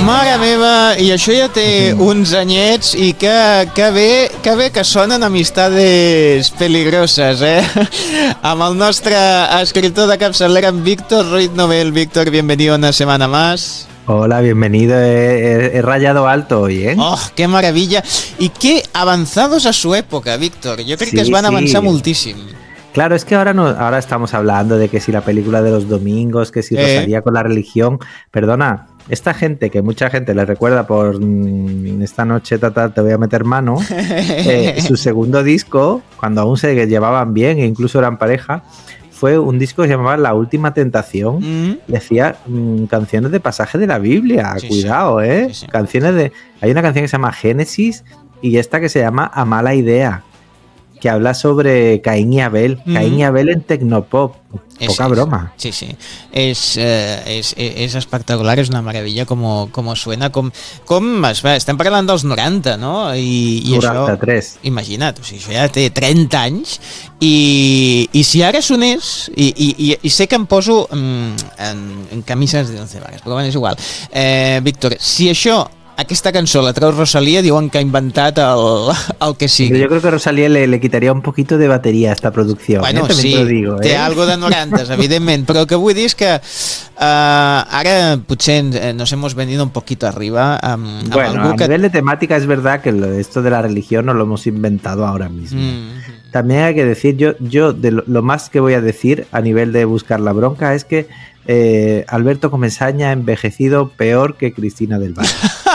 Mare meva, i això ja té uns anyets i que bé que sonen amistades peligroses, Amb el nostre escritor de capçalera, en Víctor Ruiz Novel. Víctor, bienvenido una semana más. Hola, bienvenido. He rayado alto hoy, ¿eh? ¡Oh, qué maravilla! Y qué avanzados a su época, Víctor. Yo creo que es van a avanzar muchísimo. Claro, es que ahora estamos hablando de que si la película de los domingos, que si Rosalía con la religión. Perdona, esta gente, que mucha gente le recuerda por esta noche te voy a meter mano, su segundo disco, cuando aún se llevaban bien e incluso eran pareja, fue un disco que se llamaba La Última Tentación. Decía canciones de pasaje de la Biblia. Sí, cuidado, ¿eh? Sí. Hay una canción que se llama Génesis y esta que se llama A Mala Idea, que habla sobre Caín y Abel. Caín y Abel en Tecnopop. Poca broma. Sí. Es espectacular, és una meravella com suena, com estem parlant dels 90, no? I 93. Això, imagina't, o sigui, això ja té 30 anys i si ara sonés, i sé que em poso en camises de 11 vagues, però bueno, és igual. Víctor, si aquesta cançó la treu Rosalía, diuen que ha inventat el que sigui. Yo creo que Rosalía le quitaría un poquito de batería a esta producción. Bueno, sí, te lo digo, té algo de 90, evidentment, però el que vull dir és que ara potser nos hemos venido un poquito arriba. Bueno, a nivel de temática es verdad que esto de la religión no lo hemos inventado ahora mismo. También hay que decir, yo de lo más que voy a decir a nivel de buscar la bronca es que Alberto Comesaña ha envejecido peor que Cristina del Valle.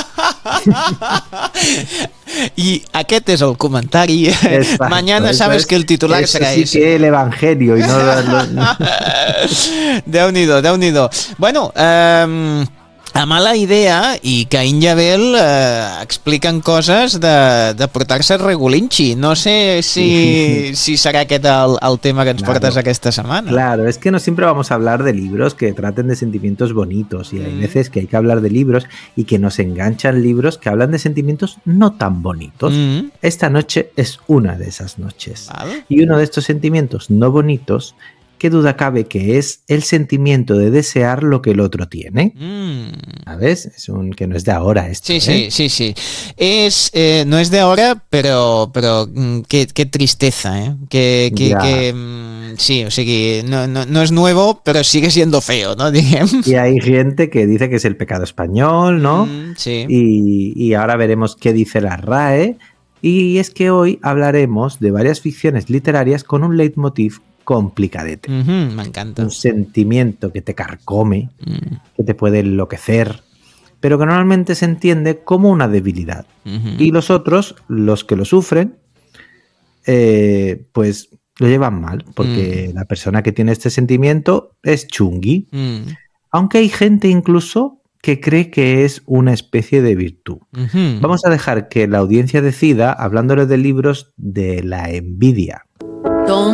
I aquest és el comentari. Exacto, mañana sabes que el titular será ese. Sí, que el evangelio y no... Déu-n'hi-do. Bueno, A Mala Idea i Caín i Abel expliquen coses de portar-se regulinchi. No sé si serà aquest el tema que ens portes aquesta setmana. Claro, es que no siempre vamos a hablar de libros que traten de sentimientos bonitos y hay veces que hay que hablar de libros y que nos enganchan libros que hablan de sentimientos no tan bonitos. Esta noche es una de esas noches. ¿Vale? Y uno de estos sentimientos no bonitos, qué duda cabe que es el sentimiento de desear lo que el otro tiene. ¿Sabes? Es que no es de ahora esto. Sí. No es de ahora, pero qué tristeza, sí, o sigui, no es nuevo, pero sigue siendo feo, ¿no? Y hay gente que dice que es el pecado español, ¿no? Sí. Y ahora veremos qué dice la RAE. Y es que hoy hablaremos de varias ficciones literarias con un leitmotiv complicadete. Me encanta. Un sentimiento que te carcome, que te puede enloquecer, pero que normalmente se entiende como una debilidad. Y los otros, los que lo sufren, pues lo llevan mal, porque la persona que tiene este sentimiento es chungui. Aunque hay gente incluso que cree que es una especie de virtud. Vamos a dejar que la audiencia decida, hablándoles de libros de la envidia.